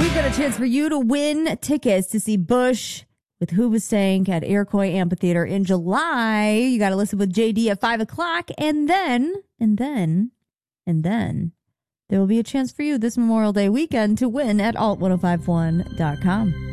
We've got a chance for you to win tickets to see Bush with Hoobastank at Iroquois Amphitheater in July. You got to listen with JD at 5 o'clock. And then there will be a chance for you this Memorial Day weekend to win at alt1051.com.